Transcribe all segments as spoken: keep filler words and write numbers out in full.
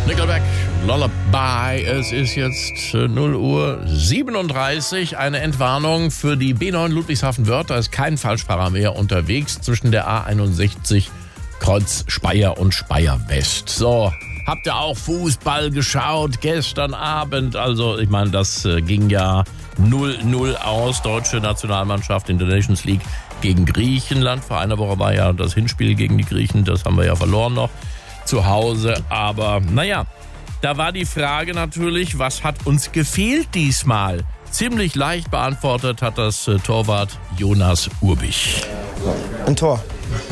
Nickelback, Lullaby. Es ist jetzt null Uhr siebenunddreißig. Eine Entwarnung für die B neun Ludwigshafen-Wörth. Da ist kein Falschfahrer mehr unterwegs zwischen der A einundsechzig Kreuz Speyer und Speyer West. So, habt ihr auch Fußball geschaut gestern Abend? Also, ich meine, das äh, ging ja null null aus. Deutsche Nationalmannschaft in der Nations League gegen Griechenland. Vor einer Woche war ja das Hinspiel gegen die Griechen. Das haben wir ja verloren noch zu Hause. Aber naja, da war die Frage natürlich, was hat uns gefehlt diesmal? Ziemlich leicht beantwortet hat das äh, Torwart Jonas Urbich. Ein Tor.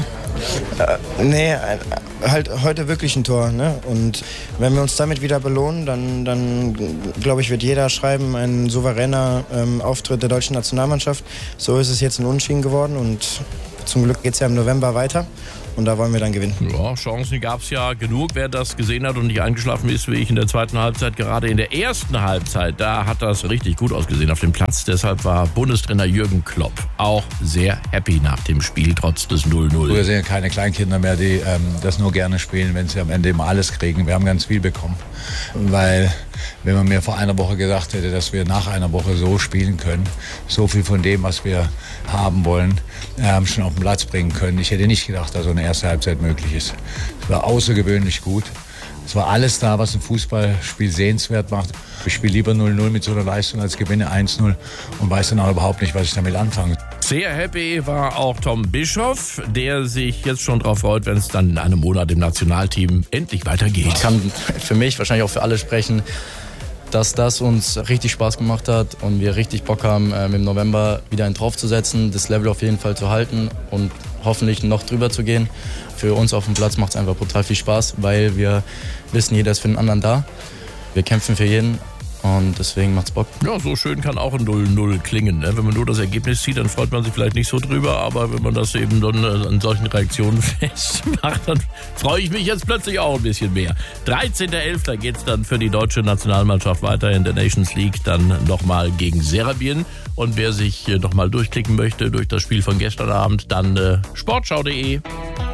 Äh, nee, ein, halt heute wirklich ein Tor. Ne? Und wenn wir uns damit wieder belohnen, dann, dann glaube ich, wird jeder schreiben, ein souveräner ähm, Auftritt der deutschen Nationalmannschaft. So ist es jetzt ein Unentschieden geworden und zum Glück geht es ja im November weiter. Und da wollen wir dann gewinnen. Ja, Chancen gab es ja genug. Wer das gesehen hat und nicht eingeschlafen ist, wie ich in der zweiten Halbzeit, gerade in der ersten Halbzeit, da hat das richtig gut ausgesehen auf dem Platz. Deshalb war Bundestrainer Jürgen Klopp auch sehr happy nach dem Spiel, trotz des null null. Wir sind ja keine Kleinkinder mehr, die ähm, das nur gerne spielen, wenn sie am Ende immer alles kriegen. Wir haben ganz viel bekommen, weil wenn man mir vor einer Woche gesagt hätte, dass wir nach einer Woche so spielen können, so viel von dem, was wir haben wollen, äh, schon auf den Platz bringen können. Ich hätte nicht gedacht, dass so eine erste Halbzeit möglich ist. Es war außergewöhnlich gut. Es war alles da, was ein Fußballspiel sehenswert macht. Ich spiele lieber null null mit so einer Leistung als gewinne eins null und weiß dann auch überhaupt nicht, was ich damit anfange. Sehr happy war auch Tom Bischoff, der sich jetzt schon darauf freut, wenn es dann in einem Monat im Nationalteam endlich weitergeht. Ich kann für mich, wahrscheinlich auch für alle sprechen, dass das uns richtig Spaß gemacht hat und wir richtig Bock haben, im November wieder einen draufzusetzen, das Level auf jeden Fall zu halten und hoffentlich noch drüber zu gehen. Für uns auf dem Platz macht es einfach brutal viel Spaß, weil wir wissen, jeder ist für den anderen da. Wir kämpfen für jeden. Und deswegen macht's Bock. Ja, so schön kann auch ein null null klingen. Ne? Wenn man nur das Ergebnis sieht, dann freut man sich vielleicht nicht so drüber. Aber wenn man das eben dann an solchen Reaktionen festmacht, dann freue ich mich jetzt plötzlich auch ein bisschen mehr. dreizehnter elfter geht's dann für die deutsche Nationalmannschaft weiter in der Nations League. Dann nochmal gegen Serbien. Und wer sich nochmal durchklicken möchte durch das Spiel von gestern Abend, dann äh, sportschau punkt de.